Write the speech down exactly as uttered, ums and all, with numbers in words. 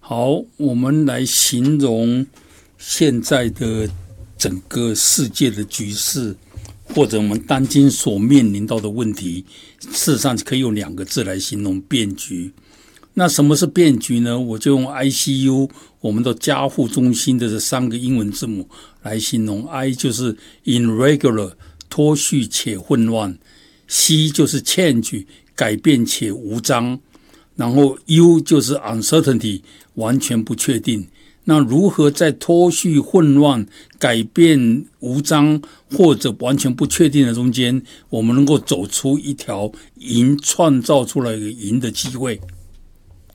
好，我们来形容现在的整个世界的局势，或者我们当今所面临到的问题，事实上可以用两个字来形容：变局。那什么是变局呢？我就用 I C U 我们的加护中心的这三个英文字母来形容。I 就是 irregular 脱序且混乱， C 就是 change 改变且无章，然后 U 就是 uncertainty 完全不确定。那如何在脱序混乱、改变无章或者完全不确定的中间，我们能够走出一条赢，创造出来一个赢的机会？